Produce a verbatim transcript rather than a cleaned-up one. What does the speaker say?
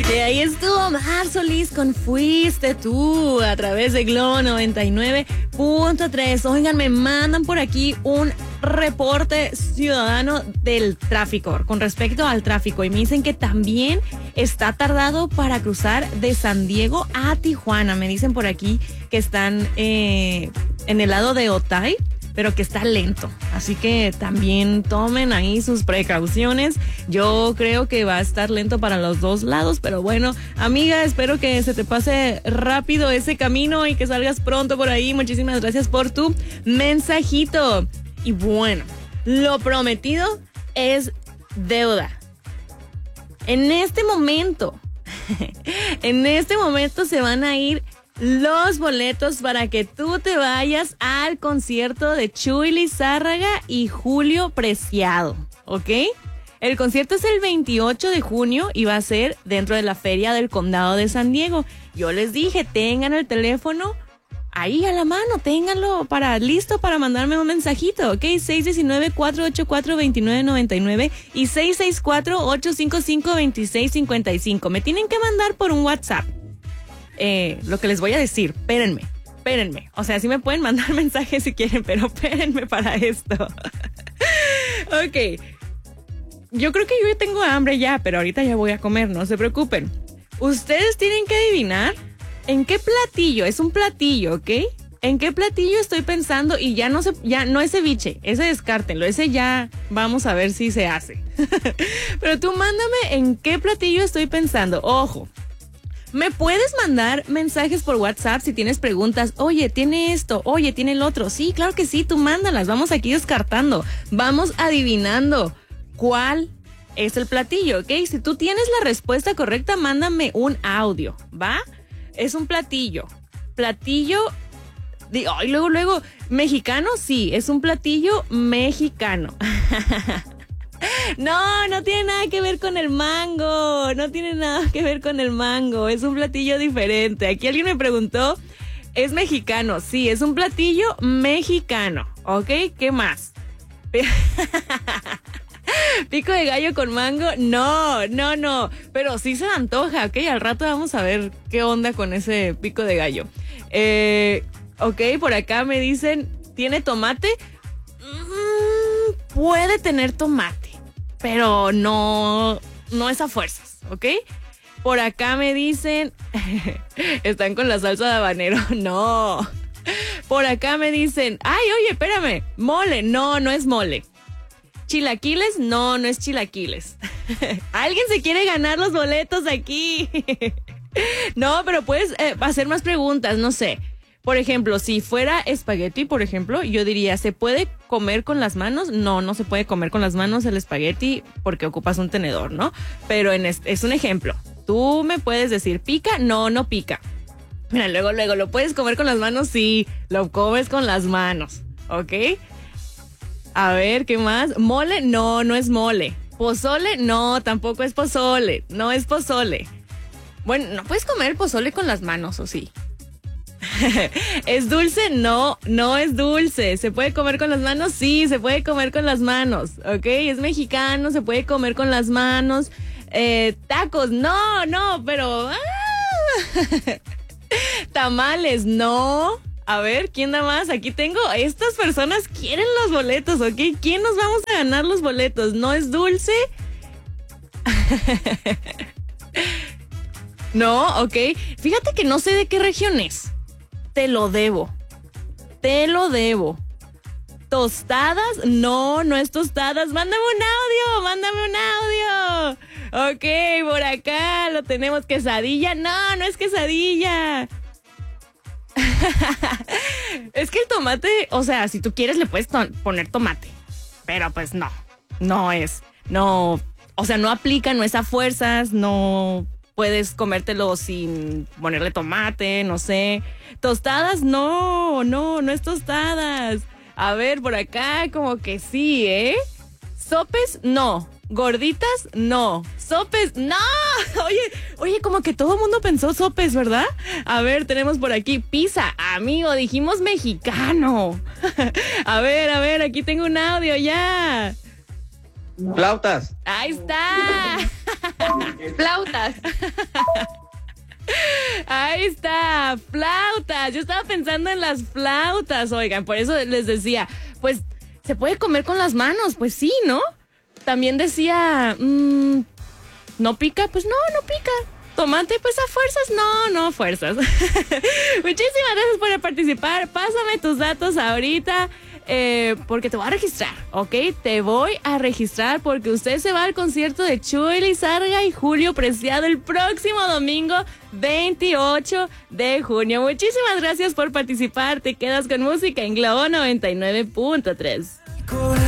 Y ahí estuvo Mar Solís con Fuiste Tú a través de Globo noventa y nueve punto tres. Oigan, me mandan por aquí un reporte ciudadano del tráfico, con respecto al tráfico, y me dicen que también está tardado para cruzar de San Diego a Tijuana. Me dicen por aquí que están eh, en el lado de Otay, pero que está lento, así que también tomen ahí sus precauciones. Yo creo que va a estar lento para los dos lados, pero bueno, amiga, espero que se te pase rápido ese camino y que salgas pronto por ahí. Muchísimas gracias por tu mensajito. Y bueno, lo prometido es deuda. En este momento, en este momento se van a ir los boletos para que tú te vayas al concierto de Chuy Lizárraga y Julio Preciado, ¿ok? El concierto es el veintiocho de junio y va a ser dentro de la Feria del Condado de San Diego. Yo les dije, tengan el teléfono ahí a la mano, ténganlo para listo para mandarme un mensajito, ¿ok? seis uno nueve, cuatro ocho cuatro, dos nueve nueve nueve y seis seis cuatro, ocho cinco cinco, dos seis cinco cinco. Me tienen que mandar por un WhatsApp eh, lo que les voy a decir. Espérenme, espérenme. O sea, sí me pueden mandar mensajes si quieren, pero espérenme para esto. Ok. Yo creo que yo ya tengo hambre ya, pero ahorita ya voy a comer, no se preocupen. Ustedes tienen que adivinar ¿en qué platillo? Es un platillo, ¿ok? ¿En qué platillo estoy pensando? Y ya no se, ya no es ceviche, ese descártenlo, ese ya vamos a ver si se hace. Pero tú mándame en qué platillo estoy pensando. Ojo, me puedes mandar mensajes por WhatsApp si tienes preguntas. Oye, ¿tiene esto? Oye, ¿tiene el otro? Sí, claro que sí, tú mándalas, vamos aquí descartando. Vamos adivinando cuál es el platillo, ¿ok? Si tú tienes la respuesta correcta, mándame un audio, ¿va? Es un platillo. Platillo. De, ay, luego, luego. ¿Mexicano? Sí, es un platillo mexicano. No, no tiene nada que ver con el mango. No tiene nada que ver con el mango. Es un platillo diferente. Aquí alguien me preguntó. ¿Es mexicano? Sí, es un platillo mexicano. ¿Ok? ¿Qué más? ¿Pico de gallo con mango? No, no, no. Pero sí se me antoja, ¿ok? Al rato vamos a ver qué onda con ese pico de gallo. Eh, ok, por acá me dicen, ¿tiene tomate? Mm, puede tener tomate, pero no, no es a fuerzas, ¿ok? Por acá me dicen, están con la salsa de habanero. No. Por acá me dicen, ay, oye, espérame, mole. No, no es mole. ¿Chilaquiles? No, no es chilaquiles. ¿Alguien se quiere ganar los boletos aquí? No, pero puedes eh, hacer más preguntas, no sé. Por ejemplo, si fuera espagueti, por ejemplo, yo diría, ¿se puede comer con las manos? No, no se puede comer con las manos el espagueti porque ocupas un tenedor, ¿no? Pero en es, es un ejemplo. Tú me puedes decir, ¿pica? No, no pica. Mira, luego, luego, ¿lo puedes comer con las manos? Sí, lo comes con las manos, ¿ok? A ver, ¿qué más? ¿Mole? No, no es mole. ¿Pozole? No, tampoco es pozole. No es pozole. Bueno, ¿no puedes comer el pozole con las manos, o sí? ¿Es dulce? No, no es dulce. ¿Se puede comer con las manos? Sí, se puede comer con las manos, ¿ok? Es mexicano, se puede comer con las manos. Eh, tacos, no, no, pero... ¡ah! Tamales, no. A ver, ¿quién da más? Aquí tengo, estas personas quieren los boletos, ¿ok? ¿Quién nos vamos a ganar los boletos? ¿No es dulce? No, ok. Fíjate que no sé de qué región es. Te lo debo. Te lo debo. ¿Tostadas? No, no es tostadas. Mándame un audio, mándame un audio. Ok, por acá lo tenemos. ¿Quesadilla? No, no es quesadilla. Es que el tomate, o sea, si tú quieres le puedes to- poner tomate, pero pues no, no es, no, o sea, no aplica, no es a fuerzas, no puedes comértelo sin ponerle tomate, no sé. Tostadas, no, no, no es tostadas. A ver, por acá como que sí, ¿eh? Sopes, no. Gorditas, no. Sopes, no. Oye, oye, como que todo el mundo pensó sopes, ¿verdad? A ver, tenemos por aquí pizza. Amigo, dijimos mexicano. A ver, a ver, aquí tengo un audio ya. Flautas. Ahí está. Flautas. Ahí está, flautas. Yo estaba pensando en las flautas, oigan, por eso les decía, pues, ¿se puede comer con las manos? Pues sí, ¿no? También decía, mmm, ¿no pica? Pues no, no pica. Tomate, pues a fuerzas, no, no fuerzas. Muchísimas gracias por participar. Pásame tus datos ahorita, eh, porque te voy a registrar, ¿ok? Te voy a registrar porque usted se va al concierto de Chuy Lizárraga y Julio Preciado el próximo domingo veintiocho de junio. Muchísimas gracias por participar. Te quedas con música en Globo noventa y nueve punto tres.